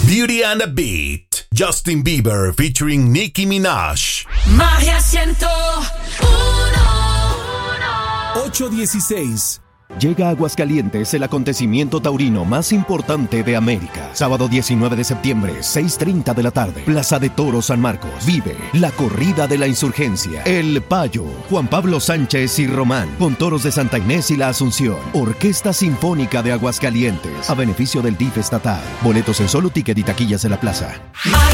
Beauty and a Beat. Justin Bieber featuring Nicki Minaj. Magia 101. 8:16. Llega a Aguascalientes el acontecimiento taurino más importante de América. Sábado 19 de septiembre, 6:30 de la tarde. Plaza de Toros San Marcos. Vive la corrida de la insurgencia. El Payo. Juan Pablo Sánchez y Román. Con toros de Santa Inés y la Asunción. Orquesta Sinfónica de Aguascalientes. A beneficio del DIF estatal. Boletos en Solo Ticket y taquillas de la plaza.